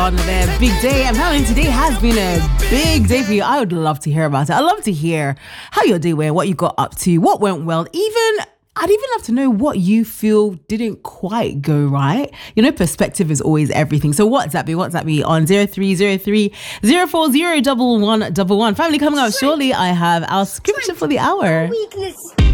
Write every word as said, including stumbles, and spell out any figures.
on their big day. Apparently today has been a big day for you. I would love to hear about it. I'd love to hear how your day went, what you got up to, what went well. Even I'd even love to know what you feel didn't quite go right. You know, perspective is always everything. So WhatsApp me, WhatsApp me on zero three zero three zero four zero one one one one. Family, coming up shortly, I have our scripture for the hour. Weakness.